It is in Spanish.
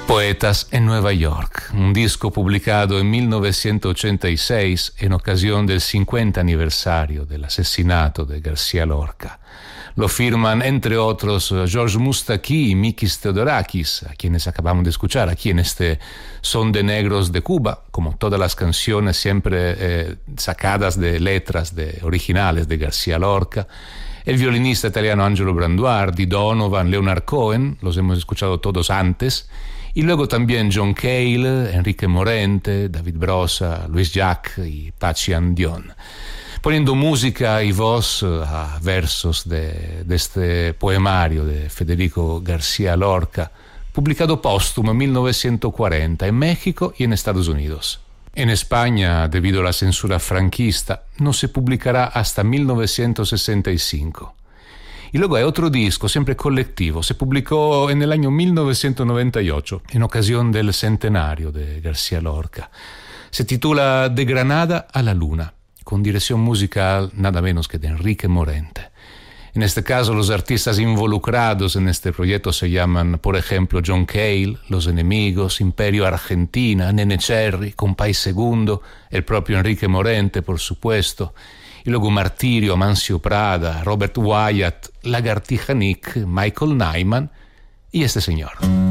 Poetas en Nueva York, un disco publicado en 1986 en ocasión del 50 aniversario del asesinato de García Lorca. Lo firman, entre otros, George Moustaki y Mikis Theodorakis, a quienes acabamos de escuchar aquí en este Son de Negros de Cuba, como todas las canciones siempre sacadas de letras originales de García Lorca. El violinista italiano Angelo Branduardi, Donovan, Leonard Cohen, los hemos escuchado todos antes. Y luego también John Cale, Enrique Morente, David Brossa, Luis Jacques y Pachi Andion, poniendo música y voz a versos de este poemario de Federico García Lorca, publicado póstumo en 1940 en México y en Estados Unidos. En España, debido a la censura franquista, no se publicará hasta 1965. Y luego hay otro disco, siempre colectivo, se publicó en el año 1998, en ocasión del centenario de García Lorca. Se titula De Granada a la Luna, con dirección musical nada menos que de Enrique Morente. En este caso, los artistas involucrados en este proyecto se llaman, por ejemplo, John Cale, Los Enemigos, Imperio Argentina, Nene Cherry, Compay Segundo, el propio Enrique Morente, por supuesto, y luego Martirio, Amancio Prada, Robert Wyatt, Lagartija Nick, Michael Nyman y este señor.